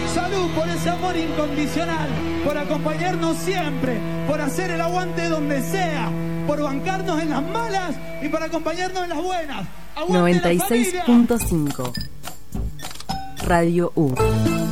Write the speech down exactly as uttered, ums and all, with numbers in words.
Salud por ese amor incondicional, por acompañarnos siempre, por hacer el aguante donde sea, por bancarnos en las malas y por acompañarnos en las buenas. ¡Aguante noventa y seis punto cinco Radio U.